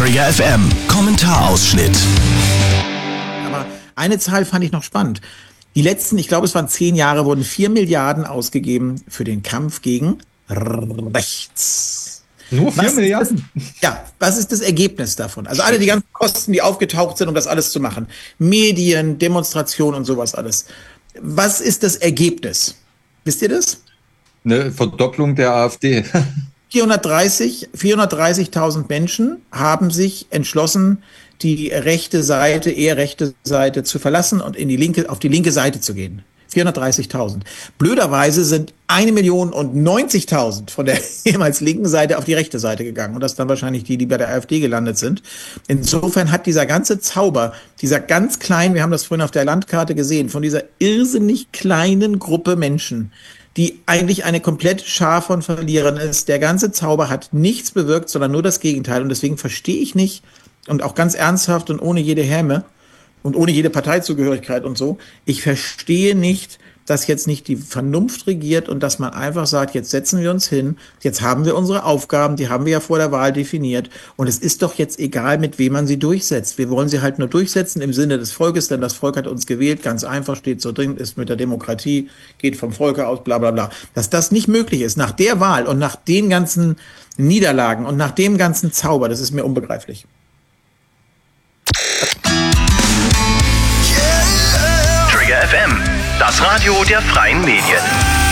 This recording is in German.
Trigger FM Kommentarausschnitt. Aber eine Zahl fand ich noch spannend. Die letzten, ich glaube, es waren 10 Jahre, wurden 4 Milliarden ausgegeben für den Kampf gegen rechts. Nur 4 Milliarden? Was ist das Ergebnis davon? Also alle die ganzen Kosten, die aufgetaucht sind, um das alles zu machen. Medien, Demonstrationen und sowas alles. Was ist das Ergebnis? Wisst ihr das? Eine Verdopplung der AfD. 430.000 Menschen haben sich entschlossen, die rechte Seite, eher rechte Seite zu verlassen und auf die linke Seite zu gehen. 430.000. Blöderweise sind 1.090.000 von der ehemals linken Seite auf die rechte Seite gegangen. Und das dann wahrscheinlich die bei der AfD gelandet sind. Insofern hat dieser ganze Zauber, dieser ganz kleinen, wir haben das vorhin auf der Landkarte gesehen, von dieser irrsinnig kleinen Gruppe Menschen, die eigentlich eine komplette Schar von Verlierern ist. Der ganze Zauber hat nichts bewirkt, sondern nur das Gegenteil. Und deswegen verstehe ich nicht, und auch ganz ernsthaft und ohne jede Häme und ohne jede Parteizugehörigkeit und so, ich verstehe nicht, dass jetzt nicht die Vernunft regiert und dass man einfach sagt, jetzt setzen wir uns hin, jetzt haben wir unsere Aufgaben, die haben wir ja vor der Wahl definiert und es ist doch jetzt egal, mit wem man sie durchsetzt. Wir wollen sie halt nur durchsetzen im Sinne des Volkes, denn das Volk hat uns gewählt, ganz einfach, steht so drin, ist mit der Demokratie, geht vom Volke aus, bla bla bla. Dass das nicht möglich ist, nach der Wahl und nach den ganzen Niederlagen und nach dem ganzen Zauber, das ist mir unbegreiflich. Trigger FM, das Radio der freien Medien.